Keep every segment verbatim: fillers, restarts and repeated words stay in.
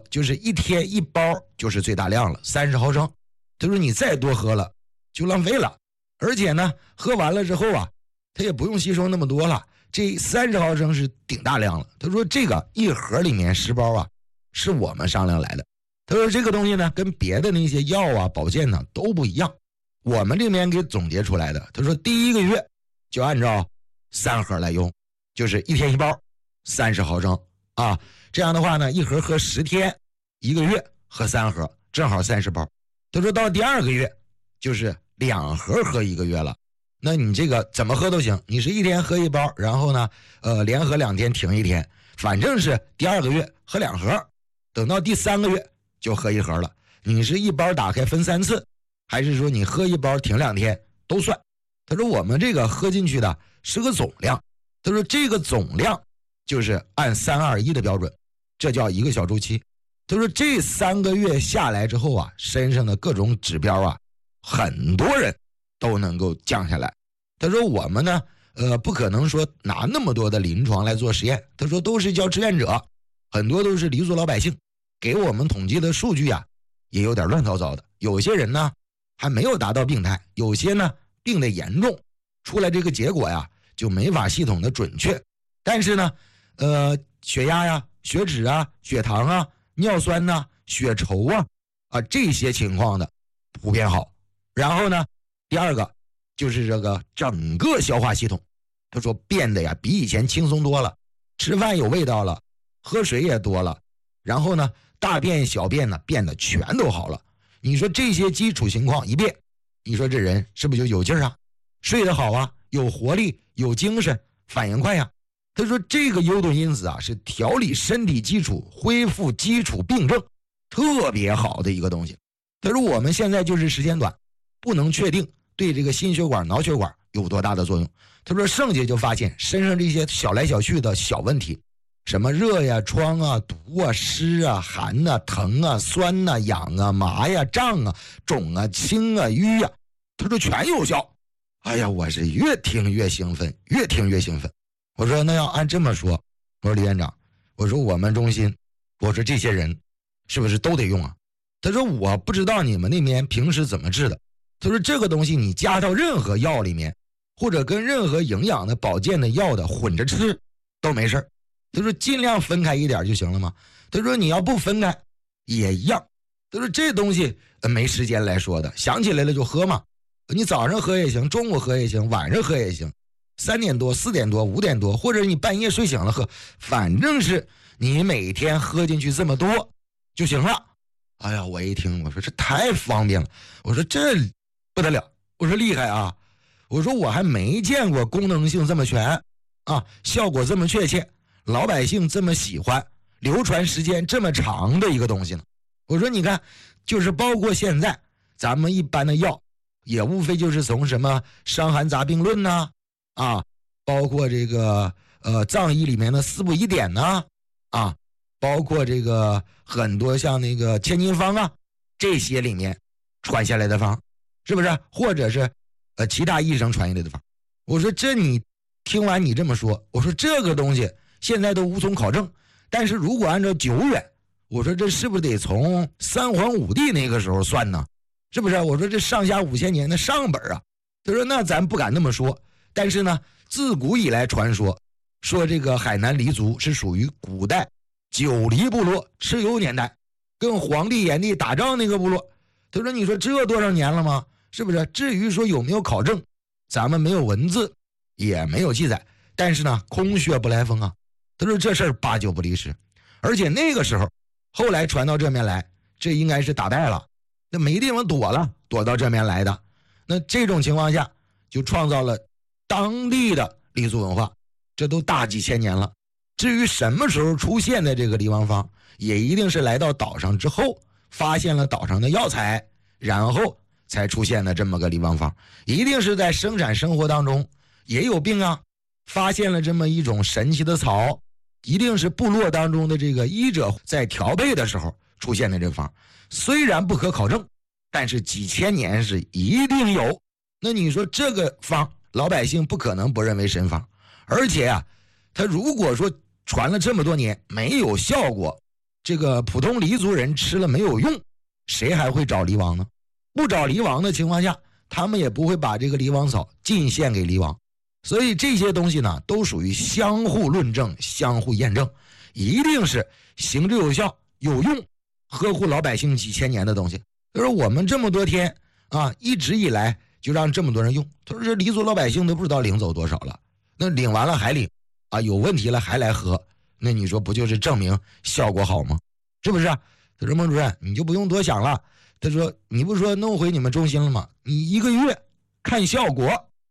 就是一天一包就是最大量了，三十毫升。他说你再多喝了就浪费了，而且呢喝完了之后啊他也不用吸收那么多了，这三十毫升是顶大量了。他说这个一盒里面十包啊是我们商量来的。他说这个东西呢跟别的那些药啊保健呢都不一样，我们这边给总结出来的。他说第一个月就按照三盒来用，就是一天一包三十毫升啊，这样的话呢一盒喝十天，一个月喝三盒，正好三十包。他说到第二个月就是两盒喝一个月了，那你这个怎么喝都行，你是一天喝一包，然后呢呃连喝两天停一天，反正是第二个月喝两盒，等到第三个月就喝一盒了。你是一包打开分三次，还是说你喝一包停两天都算。他说我们这个喝进去的是个总量，他说这个总量就是按三二一的标准，这叫一个小周期。他说这三个月下来之后啊，身上的各种指标啊很多人都能够降下来。他说我们呢呃不可能说拿那么多的临床来做实验，他说都是叫志愿者，很多都是黎族老百姓，给我们统计的数据啊也有点乱糟糟的，有些人呢还没有达到病态，有些呢病得严重，出来这个结果呀就没法系统的准确。但是呢呃血压呀、血脂啊、血糖啊、尿酸呐、啊、血稠啊啊这些情况的普遍好。然后呢第二个就是这个整个消化系统，他说变得呀比以前轻松多了，吃饭有味道了，喝水也多了，然后呢大便小便呢变得全都好了。你说这些基础情况一变，你说这人是不是就有劲儿啊，睡得好啊，有活力，有精神，反应快呀。他说这个优顿因子啊是调理身体基础、恢复基础病症特别好的一个东西。他说我们现在就是时间短，不能确定对这个心血管、脑血管有多大的作用。他说剩下就发现身上这些小来小去的小问题，什么热呀、疮啊、毒啊、湿啊、寒啊、疼啊、酸啊、痒啊、麻呀、胀啊、肿啊、青啊、瘀啊，他说全有效。哎呀，我是越听越兴奋，越听越兴奋。我说那要按这么说，我说李院长，我说我们中心，我说这些人是不是都得用啊？他说我不知道你们那边平时怎么治的。他说这个东西你加到任何药里面，或者跟任何营养的保健的药的混着吃都没事。他说尽量分开一点就行了嘛。他说你要不分开也一样。他说这东西没时间来说的，想起来了就喝嘛，你早上喝也行，中午喝也行，晚上喝也行，三点多、四点多、五点多，或者你半夜睡醒了喝，反正是你每天喝进去这么多就行了。哎呀，我一听我说这太方便了，我说这不得了，我说厉害啊，我说我还没见过功能性这么全啊，效果这么确切，老百姓这么喜欢，流传时间这么长的一个东西呢。我说你看，就是包括现在咱们一般的药也无非就是从什么伤寒杂病论呐 啊, 啊包括这个呃藏医里面的四补一点呐 啊, 啊包括这个很多像那个千金方啊，这些里面传下来的方，是不是？或者是呃其他医生传下来的方。我说这你听完你这么说，我说这个东西现在都无从考证，但是如果按照久远，我说这是不是得从三皇五帝那个时候算呢？是不是？我说这上下五千年的上本啊。他说那咱不敢那么说，但是呢自古以来传说说这个海南黎族是属于古代九黎部落蚩尤年代，跟黄帝炎帝打仗那个部落。他说你说这多少年了吗？是不是？至于说有没有考证，咱们没有文字也没有记载，但是呢空穴不来风啊。他说这事儿八九不离十，而且那个时候后来传到这边来，这应该是打败了，那没地方躲了，躲到这边来的。那这种情况下就创造了当地的黎族文化，这都大几千年了。至于什么时候出现的这个黎王方，也一定是来到岛上之后发现了岛上的药材，然后才出现的这么个黎王方。一定是在生产生活当中也有病啊，发现了这么一种神奇的草，一定是部落当中的这个医者在调配的时候出现的这个方。虽然不可考证，但是几千年是一定有。那你说这个方老百姓不可能不认为神方，而且啊他如果说传了这么多年没有效果， 这个普通黎族人吃了没有用，谁还会找黎王呢？不找黎王的情况下，他们也不会把这个黎王草进献给黎王。所以这些东西呢，都属于相互论证、相互验证，一定是行之有效、有用，呵护老百姓几千年的东西。就是我们这么多天啊，一直以来就让这么多人用，他说这黎族老百姓都不知道领走多少了，那领完了还领啊，有问题了还来喝，那你说不就是证明效果好吗？是不是？他说孟主任你就不用多想了，他说你不说弄回你们中心了吗？你一个月看效果。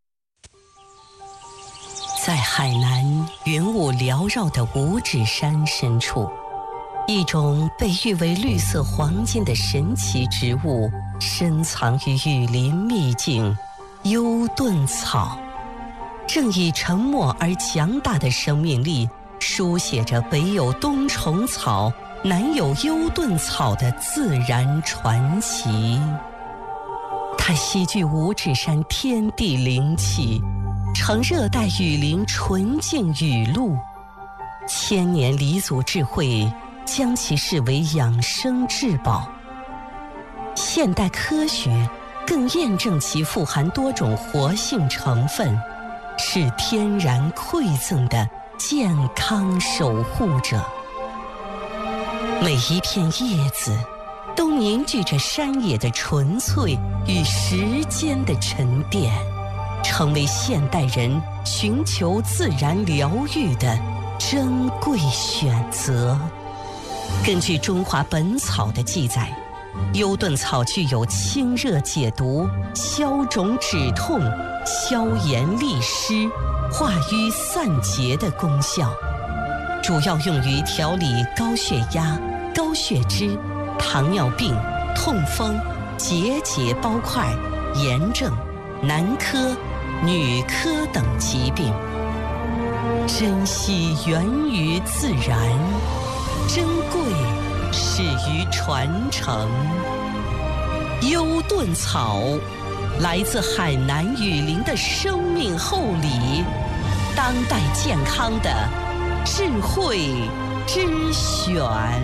在海南云雾缭绕的五指山深处，一种被誉为绿色黄金的神奇植物深藏于雨林秘境幽盾草，正以沉默而强大的生命力书写着北有冬虫草南有幽盾草的自然传奇。它吸聚五指山天地灵气，呈热带雨林纯净雨露，千年黎族智慧将其视为养生至宝。现代科学更验证其富含多种活性成分，是天然馈赠的健康守护者。每一片叶子都凝聚着山野的纯粹与时间的沉淀，成为现代人寻求自然疗愈的珍贵选择。根据《中华本草》的记载，幽盾草具有清热解毒、消肿止痛、消炎利湿、化瘀散结的功效，主要用于调理高血压、高血脂、糖尿病、痛风、结节包块、炎症、男科、女科等疾病。珍惜源于自然，珍贵始于传承。幽盾草来自海南雨林的生命厚礼，当代健康的智慧之选。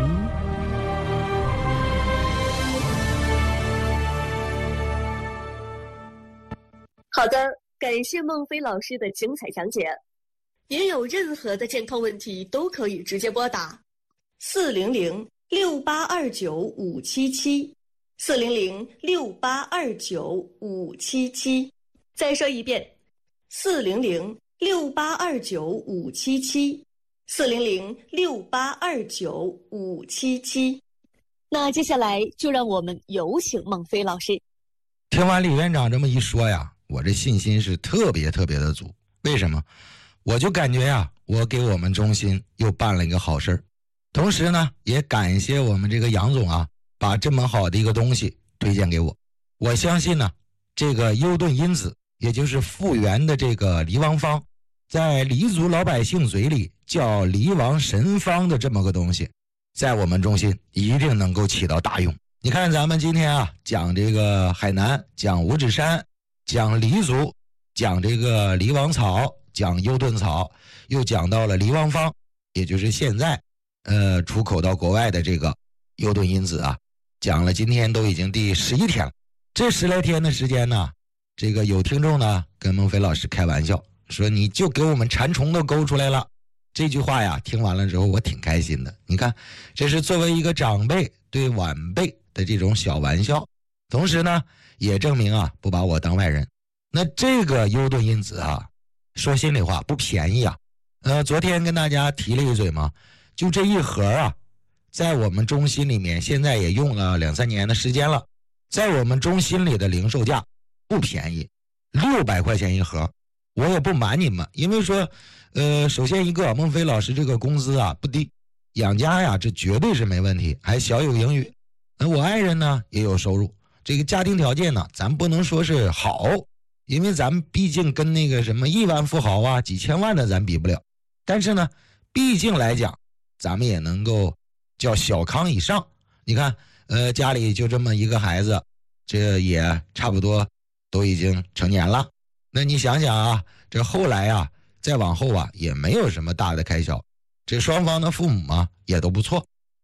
好的，感谢孟非老师的精彩讲解。您有任何的健康问题都可以直接拨打四零零六八二九五七七，四零零六八二九五七七。再说一遍，四零零六八二九五七七，四零零六八二九五七七。那接下来就让我们有请孟非老师。 听完李院长这么一说呀，我这信心是特别特别的足。为什么？我就感觉呀，我给我们中心又办了一个好事儿。同时呢，也感谢我们这个杨总啊，把这么好的一个东西推荐给我。我相信呢，这个幽盾因子，也就是复原的这个黎王方，在黎族老百姓嘴里叫黎王神方的这么个东西，在我们中心一定能够起到大用。你看咱们今天啊，讲这个海南，讲五指山，讲黎族，讲这个黎王草，讲幽盾草，又讲到了黎王方，也就是现在呃出口到国外的这个幽盾因子啊，讲了今天都已经第十一天了。这十来天的时间呢，这个有听众呢跟孟非老师开玩笑说，你就给我们馋虫都勾出来了。这句话呀，听完了之后我挺开心的。你看，这是作为一个长辈对晚辈的这种小玩笑，同时呢也证明啊不把我当外人。那这个幽盾因子啊，说心里话不便宜啊。呃，昨天跟大家提了一嘴嘛，就这一盒啊，在我们中心里面现在也用了两三年的时间了，在我们中心里的零售价不便宜，六百块钱一盒。我也不瞒你们，因为说呃，首先一个孟非老师这个工资啊不低，养家呀这绝对是没问题，还小有盈余。那我爱人呢也有收入，这个家庭条件呢咱不能说是好，因为咱们毕竟跟那个什么亿万富豪啊几千万的咱比不了，但是呢毕竟来讲咱们也能够叫小康以上。你看呃，家里就这么一个孩子，这也差不多都已经成年了。那你想想啊，这后来啊再往后啊也没有什么大的开销，这双方的父母啊也都不错。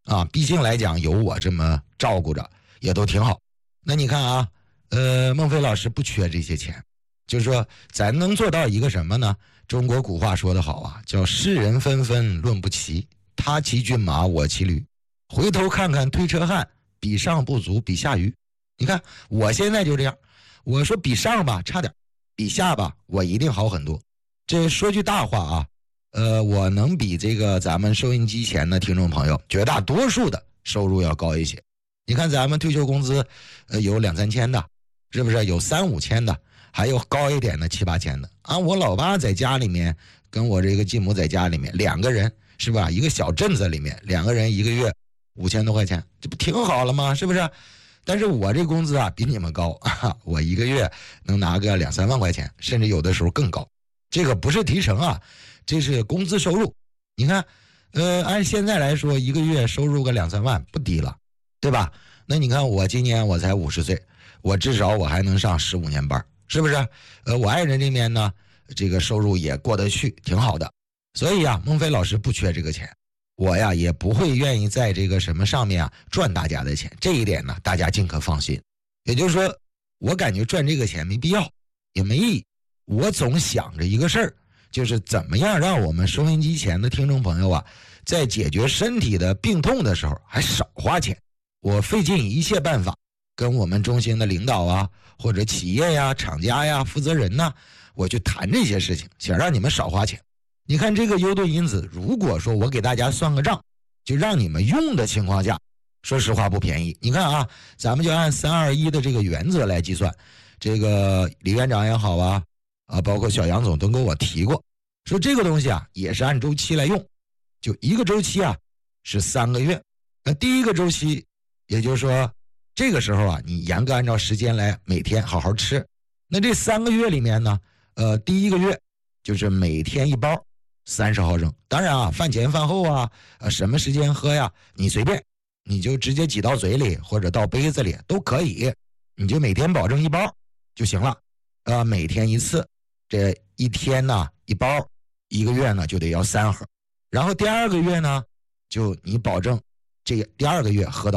啊，毕竟来讲有我这么照顾着也都挺好。那你看啊，呃，孟非老师不缺这些钱，就是说咱能做到一个什么呢？中国古话说得好啊，叫世人纷纷论不齐，他骑骏马我骑驴，回头看看推车汉，比上不足比下愚。你看我现在就这样，我说比上吧差点，比下吧我一定好很多。这说句大话啊，呃，我能比这个咱们收音机前的听众朋友绝大多数的收入要高一些。你看咱们退休工资，呃，有两三千的，是不是？有三五千的，还有高一点的七八千的啊。我老爸在家里面，跟我这个继母在家里面，两个人是吧？一个小镇子里面，两个人一个月五千多块钱，这不挺好了吗？是不是？但是我这工资啊比你们高啊，我一个月能拿个两三万块钱，甚至有的时候更高。这个不是提成啊，这是工资收入。你看，呃，按现在来说，一个月收入个两三万不低了，对吧？那你看我今年我才五十岁，我至少我还能上十五年班，是不是？呃，我爱人这边呢，这个收入也过得去，挺好的。所以啊，孟非老师不缺这个钱，我呀也不会愿意在这个什么上面啊赚大家的钱，这一点呢大家尽可放心。也就是说，我感觉赚这个钱没必要，也没意义。我总想着一个事儿，就是怎么样让我们收音机前的听众朋友啊，在解决身体的病痛的时候还少花钱。我费尽一切办法跟我们中心的领导啊，或者企业呀、厂家呀、负责人呐，我去谈这些事情，想让你们少花钱。你看这个优盾因子，如果说我给大家算个账，就让你们用的情况下，说实话不便宜。你看啊，咱们就按三二一的这个原则来计算，这个李院长也好啊，啊，包括小杨总都跟我提过，说这个东西啊也是按周期来用，就一个周期啊是三个月。那第一个周期，也就是说这个时候啊，你严格按照时间来每天好好吃。那这三个月里面呢，呃，第一个月就是每天一包三十毫升。当然啊，饭前饭后啊，呃，什么时间喝呀，你随便，你就直接挤到嘴里或者到杯子里都可以，你就每天保证一包就行了。呃，每天一次。这一天呢一包，一个月呢就得要三盒。然后第二个月呢，就你保证这第二个月喝到